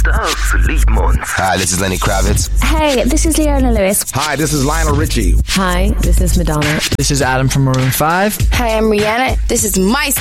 Stuff Liedmond. Hi, this is Lenny Kravitz. Hey, this is Leona Lewis. Hi, this is Lionel Richie. Hi, this is Madonna. This is Adam from Maroon 5. Hi, I'm Rihanna. This is my